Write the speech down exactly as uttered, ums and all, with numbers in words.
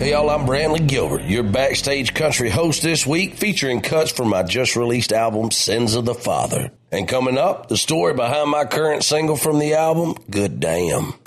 Hey y'all, I'm Brantley Gilbert, your backstage country host this week, featuring cuts from my just released album, Sins of the Father. And coming up, the story behind my current single from the album, Good Damn.